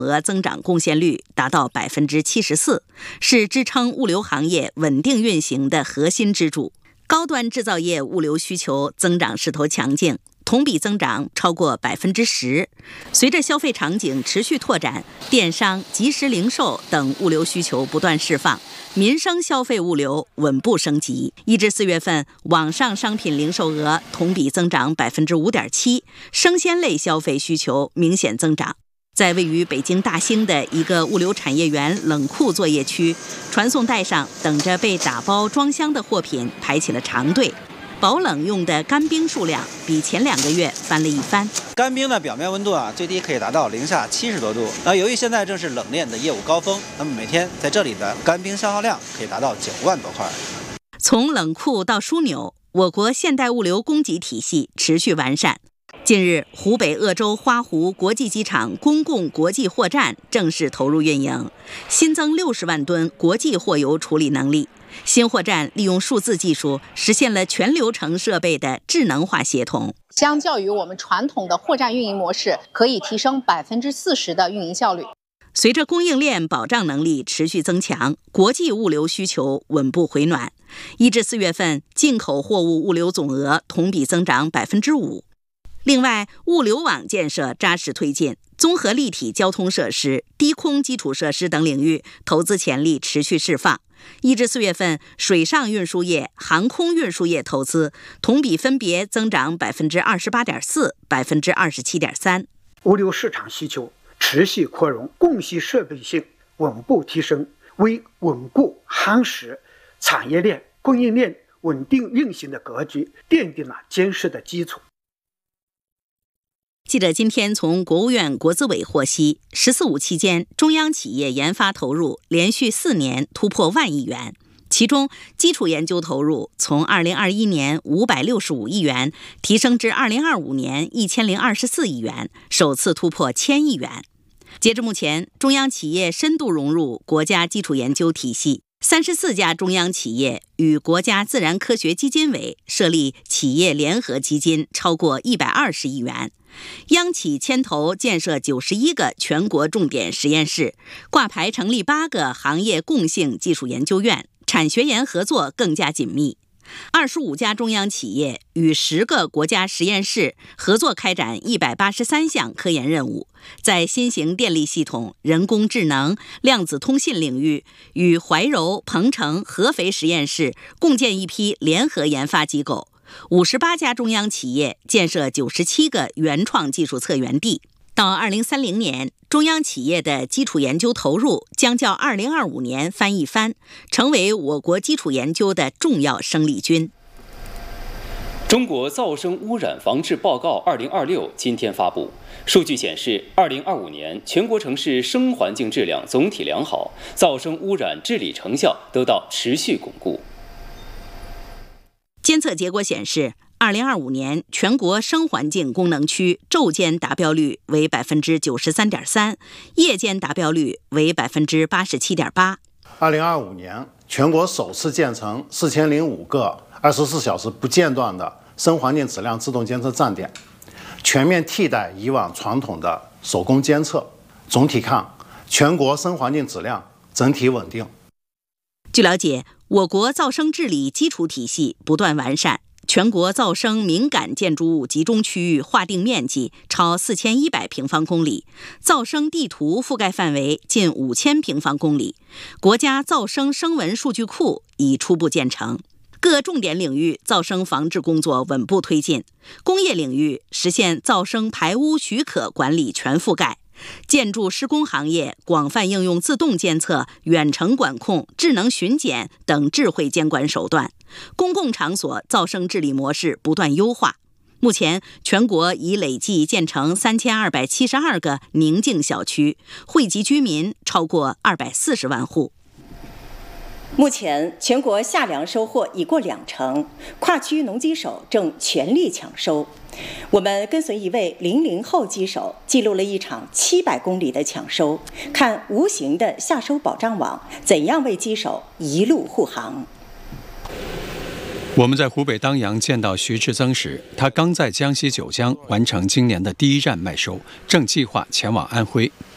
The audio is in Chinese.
额增长贡献率达到74%，是支撑物流行业稳定运行的核心支柱。高端制造业物流需求增长势头强劲，同比增长超过10%。随着消费场景持续拓展，电商、即时零售等物流需求不断释放，民生消费物流稳步升级。1至4月份，网上商品零售额同比增长5.7%，生鲜类消费需求明显增长。在位于北京大兴的一个物流产业园冷库作业区，传送带上等着被打包装箱的货品排起了长队。保冷用的干冰数量比前2个月翻了一番。 干冰的表面温度最低可以达到零下70多度。由于现在正是冷链的业务高峰，那么每天在这里的干冰消耗量可以达到9万多块。 从冷库到枢纽，我国现代物流供给体系持续完善。近日，湖北鄂州花湖国际机场公共国际货站正式投入运营，新增60万吨国际货邮处理能力。新货站利用数字技术，实现了全流程设备的智能化协同。 相较于我们传统的货站运营模式，可以提升40%的运营效率。 随着供应链保障能力持续增强，国际物流需求稳步回暖。1至4月份，进口货物物流总额同比增长5%。另外，物流网建设扎实推进，综合立体交通设施、低空基础设施等领域投资潜力持续释放。1至4月份，水上运输业、航空运输业投资同比分别增长28.4%、27.3%。 物流市场需求持续扩容，供需适配性稳步提升，为稳固夯实产业链、供应链稳定运行的格局奠定了坚实的基础。 记者今天从国务院国资委获悉，“14·5”期间，中央企业研发投入连续4年突破1万亿元，其中基础研究投入从2021年565亿元提升至2025年1024亿元，首次突破1000亿元。截至目前，中央企业深度融入国家基础研究体系，34家中央企业与国家自然科学基金委设立企业联合基金超过120亿元。央企牵头建设91个全国重点实验室，挂牌成立8个行业共性技术研究院，产学研合作更加紧密。25家中央企业与10个国家实验室合作开展183项科研任务，在新型电力系统、人工智能、量子通信领域与怀柔、鹏城、合肥实验室共建一批联合研发机构。58家中央企业建设97个原创技术策源地。到2030年，中央企业的基础研究投入将较2025年翻一番，成为我国基础研究的重要生力军。 中国噪声污染防治报告2026今天发布，数据显示，2025年全国城市声环境质量总体良好，噪声污染治理成效得到持续巩固。 监测结果显示，2025年全国声环境功能区昼间达标率为93.3%，夜间达标率为87.8%。 2025年，全国首次建成4005个24小时不间断的声环境质量自动监测站点，全面替代以往传统的手工监测。总体看，全国声环境质量整体稳定。 据了解，我国噪声治理基础体系不断完善，全国噪声敏感建筑物集中区域划定面积超4100平方公里，噪声地图覆盖范围近5000平方公里，国家噪声声纹数据库已初步建成。各重点领域噪声防治工作稳步推进，工业领域实现噪声排污许可管理全覆盖。建筑施工行业广泛应用自动监测、远程管控、智能巡检等智慧监管手段，公共场所噪声治理模式不断优化。目前，全国已累计建成3272个宁静小区，惠及居民超过240万户。 目前，全国夏粮收获已过20%，跨区农机手正全力抢收。我们跟随一位00后机手，记录了一场700公里的抢收，看无形的夏收保障网怎样为机手一路护航。 我们在湖北当阳见到徐志增时，他刚在江西九江完成今年的第1站麦收，正计划前往安徽。